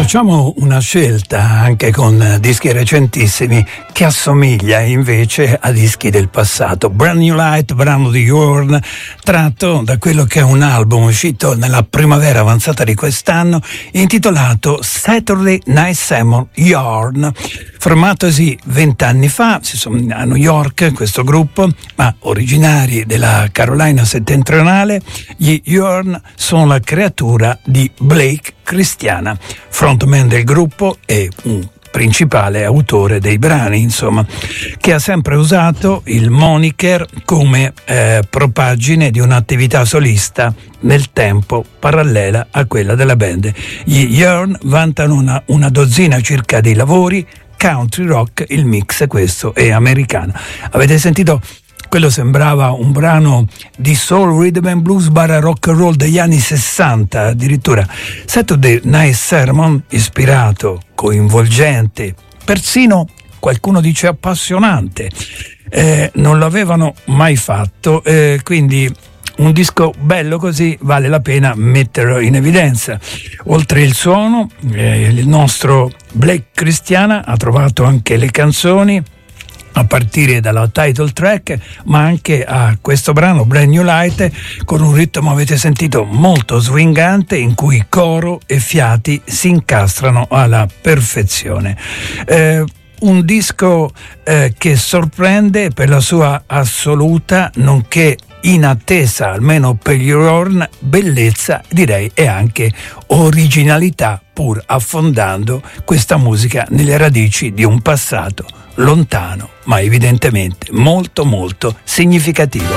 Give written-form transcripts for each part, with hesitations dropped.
Facciamo una scelta anche con dischi recentissimi che assomiglia invece a dischi del passato. Brand New Light, brano di Yorn, tratto da quello che è un album uscito nella primavera avanzata di quest'anno, intitolato Saturday Night Sermon Yorn, formatosi 20 anni fa. Si sono a New York questo gruppo, ma originari della Carolina settentrionale. Gli Yorn sono la creatura di Blake Christiana, frontman del gruppo e un principale autore dei brani, insomma, che ha sempre usato il moniker come propaggine di un'attività solista nel tempo parallela a quella della band. Gli Yorn vantano una dozzina circa di lavori, country rock, il mix questo è americano. Avete sentito? Quello sembrava un brano di soul, rhythm and blues barra rock and roll degli anni 60 addirittura. Saturday Night Sermon, ispirato, coinvolgente, persino qualcuno dice appassionante. Non l'avevano mai fatto, quindi un disco bello così vale la pena metterlo in evidenza. Oltre il suono, il nostro Blake Christiana ha trovato anche le canzoni, a partire dalla title track, ma anche a questo brano Brand New Light, con un ritmo, avete sentito, molto swingante, in cui coro e fiati si incastrano alla perfezione. Un disco che sorprende per la sua assoluta, nonché inattesa, almeno per gli Yorn, bellezza, direi, e anche originalità, pur affondando questa musica nelle radici di un passato lontano, ma evidentemente molto molto significativo.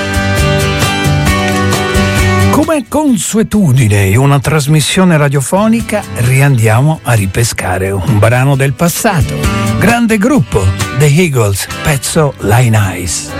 Come consuetudine in una trasmissione radiofonica, riandiamo a ripescare un brano del passato. Grande gruppo, The Eagles, pezzo Line Eyes.